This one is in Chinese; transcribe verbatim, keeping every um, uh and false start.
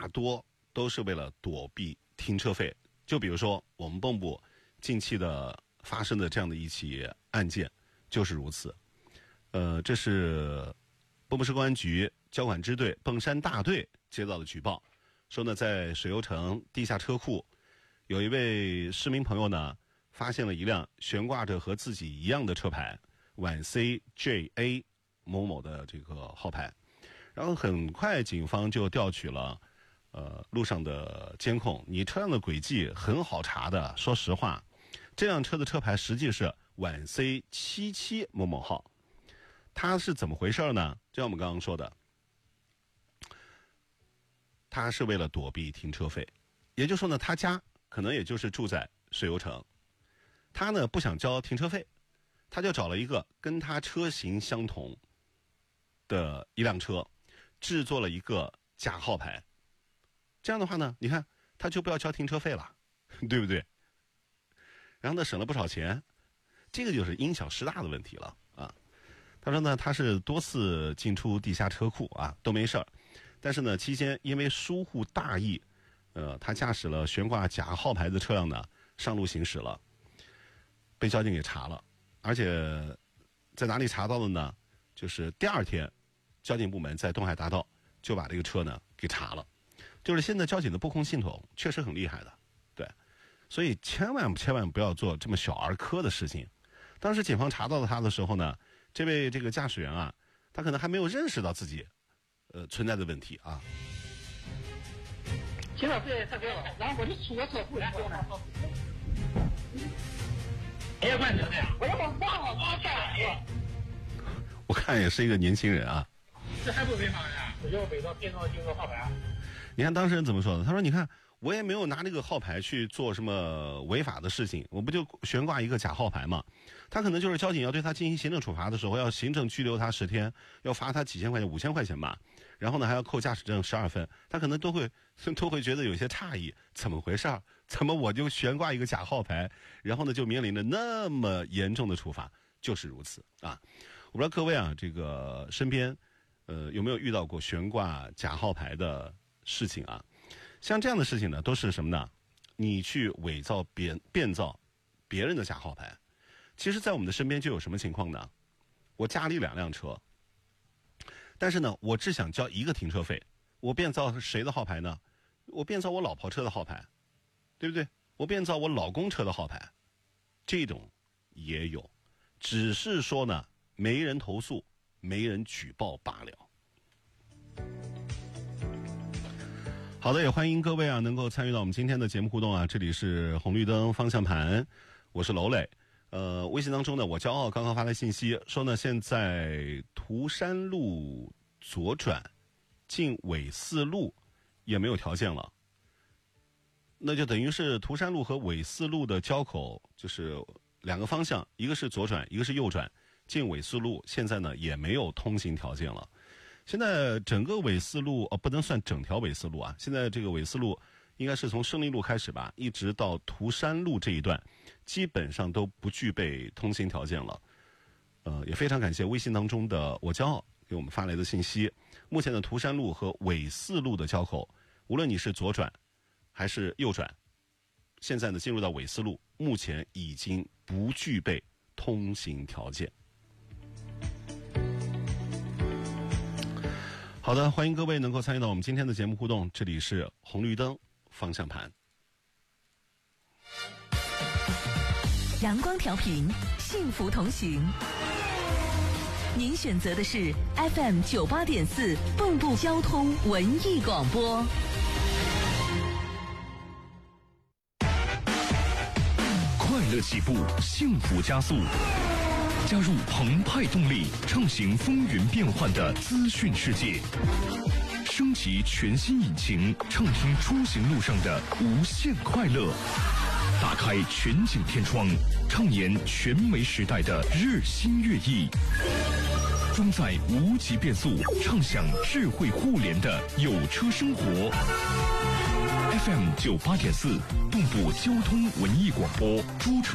多都是为了躲避停车费。就比如说我们蚌埠近期的发生的这样的一起案件就是如此。呃，这是蚌埠市公安局交管支队蚌山大队接到的举报，说呢在水游城地下车库有一位市民朋友呢发现了一辆悬挂着和自己一样的车牌皖 C J A 某某的这个号牌，然后很快警方就调取了呃路上的监控，你车辆的轨迹很好查的，说实话这辆车的车牌实际是皖 C 七七某某号。它是怎么回事呢？就像我们刚刚说的，他是为了躲避停车费，也就是说呢他家可能也就是住在水游城，他呢不想交停车费，他就找了一个跟他车型相同的一辆车，制作了一个假号牌。这样的话呢，你看他就不要交停车费了，对不对？然后呢省了不少钱，这个就是因小失大的问题了啊。他说呢他是多次进出地下车库啊都没事儿，但是呢期间因为疏忽大意，呃他驾驶了悬挂假号牌的车辆呢上路行驶了，被交警给查了，而且在哪里查到的呢？就是第二天交警部门在东海大道就把这个车呢给查了。就是现在交警的布控系统确实很厉害的，对，所以千万千万不要做这么小儿科的事情。当时警方查到了他的时候呢，这位这个驾驶员啊，他可能还没有认识到自己呃存在的问题啊。 停了费太高了，然后我就出我车库来说呢。也关车的呀？我要忘了，我带了。 我看也是一个年轻人啊。 这还不违法呀？只要伪造变造就是号牌。 你看当事人怎么说的？他说：“你看，我也没有拿这个号牌去做什么违法的事情，我不就悬挂一个假号牌吗？他可能就是交警要对他进行行政处罚的时候，要行政拘留他十天，要罚他几千块钱、五千块钱吧，然后呢还要扣驾驶证十二分，他可能都会都会觉得有些诧异，怎么回事儿？怎么我就悬挂一个假号牌，然后呢就面临着那么严重的处罚？就是如此啊！我不知道各位啊，这个身边呃有没有遇到过悬挂假号牌的事情啊？像这样的事情呢，都是什么呢？你去伪造、变变造别人的假号牌。其实在我们的身边就有什么情况呢？我家里两辆车，但是呢我只想交一个停车费，我变造谁的号牌呢？我变造我老婆车的号牌，对不对？我变造我老公车的号牌，这种也有，只是说呢没人投诉，没人举报罢了。好的，也欢迎各位啊能够参与到我们今天的节目互动啊，这里是红绿灯方向盘，我是娄磊。呃，微信当中呢，我骄傲刚刚发来信息说呢，现在涂山路左转进纬四路也没有条件了，那就等于是涂山路和纬四路的交口就是两个方向，一个是左转，一个是右转，进纬四路现在呢也没有通行条件了。现在整个纬四路哦，不能算整条纬四路啊。现在这个纬四路应该是从胜利路开始吧，一直到涂山路这一段，基本上都不具备通行条件了。呃，也非常感谢微信当中的我骄傲给我们发来的信息。目前的涂山路和纬四路的交口，无论你是左转还是右转，现在呢进入到纬四路，目前已经不具备通行条件。好的，欢迎各位能够参与到我们今天的节目互动，这里是红绿灯方向盘。 阳光调频，幸福同行。您选择的是 F M 九八点四蚌埠交通文艺广播。 快乐起步，幸福加速。加入澎湃动力，畅行风云变幻的资讯世界，升级全新引擎，畅听出行路上的无限快乐。打开全景天窗，畅言全媒时代的日新月异。装载无极变速，畅享智慧互联的有车生活。F M 九八点四，蚌埠交通文艺广播，诸